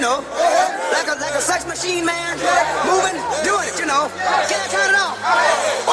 know, like a sex machine, man, moving, doing it, you know. Can I count it off?